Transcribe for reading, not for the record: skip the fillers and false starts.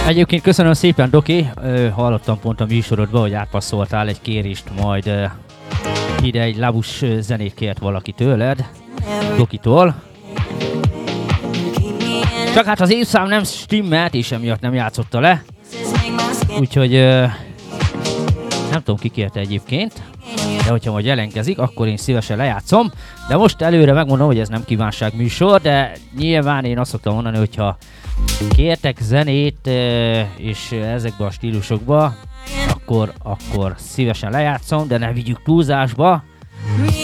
Egyébként köszönöm szépen, Doki. Hallottam pont a műsorodban, hogy átpasszoltál egy kérést, majd ide egy labus zenét kért valaki tőled, Dokitól. Csak hát az évszám nem stimmelt, és emiatt nem játszotta le. Úgyhogy nem tudom, ki kérte egyébként, de hogyha majd jelentkezik, akkor én szívesen lejátszom. De most előre megmondom, hogy ez nem kívánság műsor, de nyilván én azt szoktam mondani, hogyha kértek zenét és ezekbe a stílusokba, akkor szívesen lejátszom, de ne vigyük túlzásba.